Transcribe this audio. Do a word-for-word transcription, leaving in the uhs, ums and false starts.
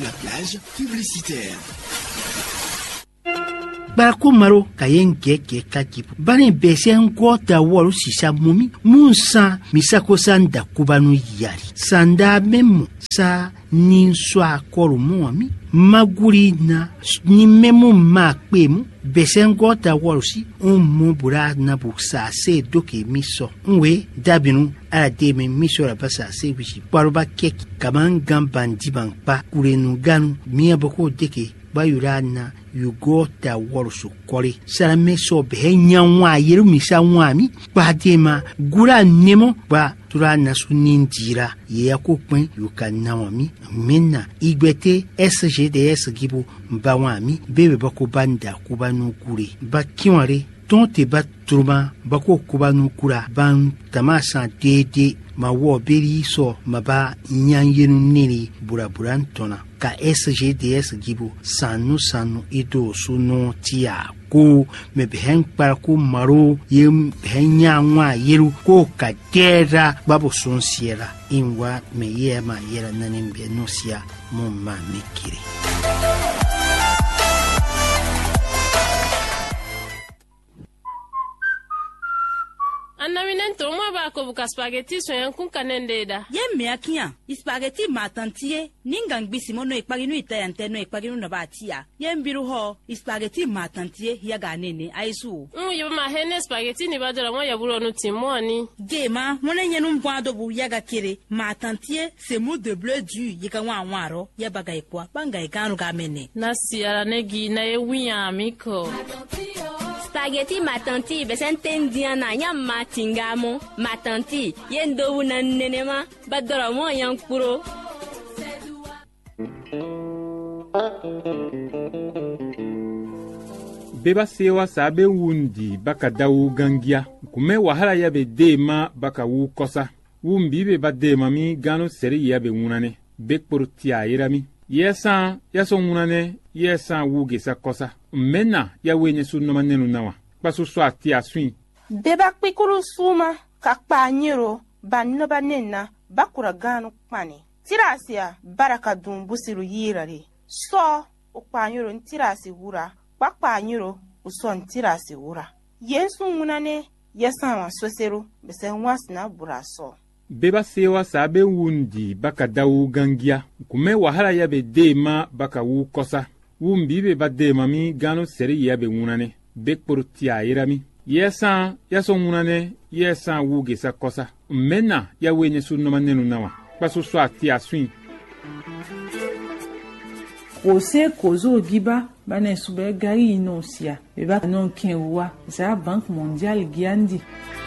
La plage publicitaire. Barako maro kayen gege kajibu bane besen gota wolu sisa mumi munsa misako sanda kubanu yari sanda memo sa ninswa koru muami maguri na ni memu makpemu besen gota wolu si ummu bura na buksa se doke miso nwe dabinu ala deme miso la basa se wishi paruba keki kaman gamban diban pa kurenu ganu miya boko deke bayurana yugota warusu kore sarame so behenya nwa yiru misa nwami badema gura nemo ba turana sunindira yakopin yukanawami menna igbete S G D S gibo mbawami bebe bako banda kubanu kure bakiware tonte baturuma bako kubanu kura ban tamasa dede ma wo beri so maba nyanyenu nini buraburan tona ka S G D S gibo sanu sanu ido suno tia ko me behen para ko maro yem henya nwa yeru ko ka tera babo son siera inwa me yema yera nanembe nosia mumma mikiri. Anna minento mwa ba ko buka spaghetti so yankun kanende da. Ye me akia, spaghetti matantie, ningang bisi mono ipaginu itayante no ipaginu na batia. Ye mbiru ho, spaghetti matantie yaga nene aisu. Mm yo ma hene spaghetti ni badora mo yabulo no timoni. Gema, mona nyenu mbwado bu yaga kire, matantie c'est mot de bleu du yika wa nwaro, ya baga ikwa, banga ikanu ga mene. Nasi ara negi na ye wiya amiko. Spaghetti matanti besen tendiana nyamma tingamo matanti yendo wuna nenema badora mo yankuro. Beba sewa sabe wundi baka dawu gangia kume wahala yabe dema baka wu kosa wumbi be ba dema mi gano seri yabe wunane bekporo tia irami yesa yaso wunane yesa wuge sa kosa mena ya wenye su no manenu nawa pasu so atia swin beba pikuru suma kakpa nyiro banno banenna bakura gano kpani tirasia baraka dum busiru yirare so ukpanyiro ntirasi wura pakpanyiro uson tirasi wura yesu munane yesa sosero besen wasna buraso beba sewa sabe wundi baka dawu gangia kume wahala yabe dema baka wu kosa wumbi be ba dema mi gano seri yabe wunane bekporo tia irami yesa yaso wunane yesa wuge sa kosa mena ya wenye su no manenu nawa pasu so atia swin Ose kozo giba bane sube gari inosia beba non kenwa za bank mondial giandi